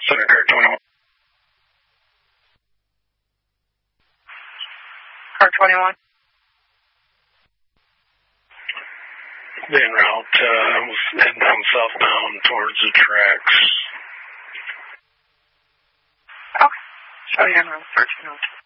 Center Car 21. Car 21. En route, heading down southbound towards the tracks. Okay. Show you en route, 1302.